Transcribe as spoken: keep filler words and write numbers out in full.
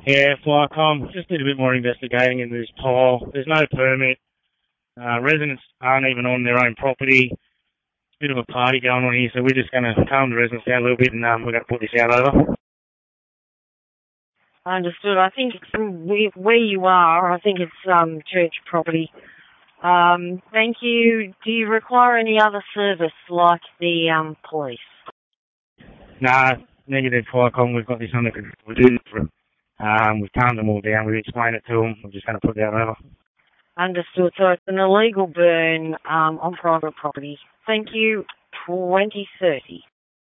Yeah, Flycom, just did a bit more investigating into this pile. There's no permit. Uh, residents aren't even on their own property. It's a bit of a party going on here, so we're just going to calm the residents down a little bit and um, we're going to put this out over. Understood. I think from where, where you are, I think it's um, church property. Um, thank you. Do you require any other service like the um, police? Nah, negative Flycom, we've got this under control. We do it for them. Um, we've calmed them all down. We've explained it to them. We're just going to put it out over. Understood. So it's an illegal burn um, on private property. Thank you. twenty thirty.